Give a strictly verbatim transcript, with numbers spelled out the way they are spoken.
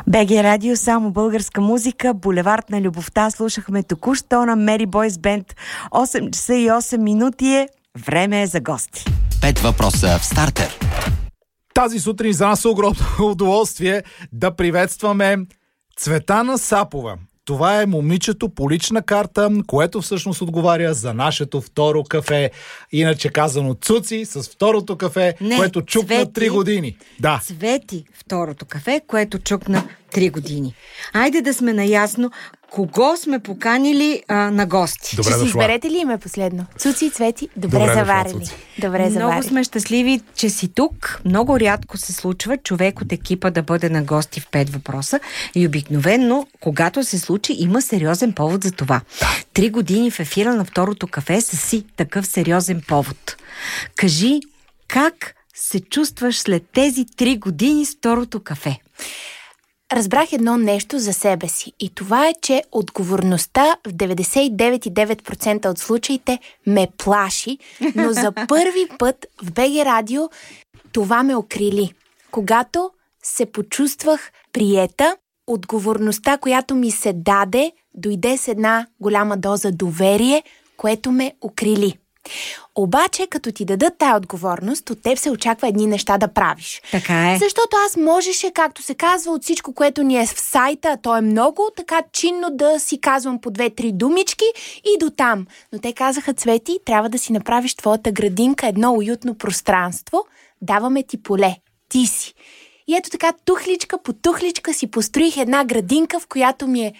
БГ Радио, само българска музика, булевард на любовта. Слушахме току-що на Мери Бойс Бенд. осем часа и осем минути е. Време е за гости. Пет въпроса в стартер. Тази сутрин за нас е огромно удоволствие да приветстваме Цветана Сапова. Това е момичето по лична карта, което всъщност отговаря за нашето второ кафе. Иначе казано Цуци с второто кафе, Не, което чукна Цвети, три години. Да. Цвети, второто кафе, което чукна три години. Айде да сме наясно кого сме поканили а, на гости. Добре Ще си дошла. изберете ли име последно? Цуци и Цвети, добре, Добре дошла, заварили. Цуци. Добре Много заварили. сме щастливи, че си тук. Много рядко се случва човек от екипа да бъде на гости в пет въпроса. И обикновено, когато се случи, има сериозен повод за това. Три години в ефира на второто кафе са си такъв сериозен повод. Кажи, как се чувстваш след тези три години с второто кафе? Разбрах едно нещо за себе си и това е, че отговорността в деветдесет и девет цяло и девет процента от случаите ме плаши, но за първи път в БГ Радио това ме окрили. Когато се почувствах приета, отговорността, която ми се даде, дойде с една голяма доза доверие, което ме окрили. Обаче, като ти дадат тая отговорност, от теб се очаква едни неща да правиш. Така е. Защото аз можеше, както се казва, от всичко, което ни е в сайта, а то е много, така чинно да си казвам по две-три думички и до там. Но те казаха: Цвети, трябва да си направиш твоята градинка, едно уютно пространство, даваме ти поле, ти си. И ето така, тухличка по тухличка си построих една градинка, в която ми е